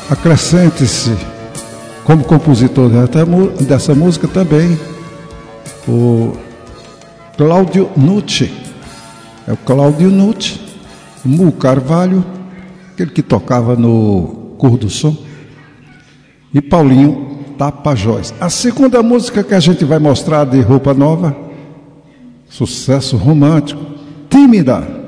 Acrescente-se, como compositor dessa música também, o Cláudio Nucci. É o Cláudio Nucci, o Mu Carvalho, aquele que tocava no Cor do Som, e Paulinho Tapajós. A segunda música que a gente vai mostrar de Roupa Nova, sucesso romântico, Tímida.